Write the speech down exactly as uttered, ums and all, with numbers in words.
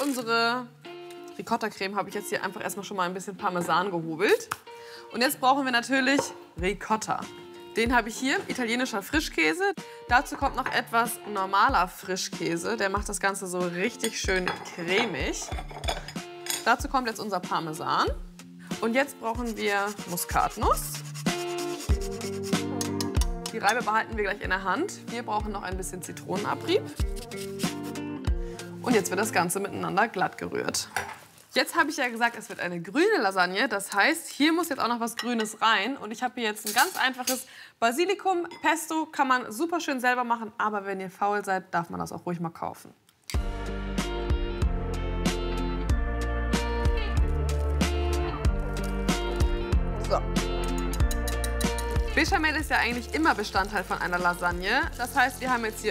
unsere Ricotta-Creme habe ich jetzt hier einfach erstmal schon mal ein bisschen Parmesan gehobelt. Und jetzt brauchen wir natürlich Ricotta. Den habe ich hier, italienischer Frischkäse. Dazu kommt noch etwas normaler Frischkäse. Der macht das Ganze so richtig schön cremig. Dazu kommt jetzt unser Parmesan. Und jetzt brauchen wir Muskatnuss. Die Reibe behalten wir gleich in der Hand. Wir brauchen noch ein bisschen Zitronenabrieb. Und jetzt wird das Ganze miteinander glatt gerührt. Jetzt habe ich ja gesagt, es wird eine grüne Lasagne. Das heißt, hier muss jetzt auch noch was Grünes rein. Und ich habe hier jetzt ein ganz einfaches Basilikum. Pesto kann man super schön selber machen. Aber wenn ihr faul seid, darf man das auch ruhig mal kaufen. So. Bechamel ist ja eigentlich immer Bestandteil von einer Lasagne. Das heißt, wir haben jetzt hier